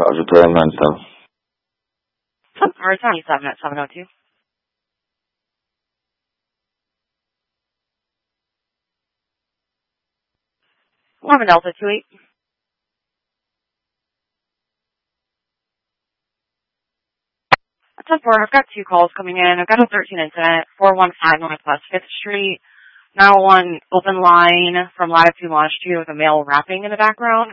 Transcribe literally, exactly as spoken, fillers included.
Roger, ten nine seven. Or seventy-seven at seven oh two. eleven Delta two eight. ten four, I've got two calls coming in. I've got a thirteen incident, four one five Northwest fifth Street. Now one open line from latitude longitude with a male rapping in the background.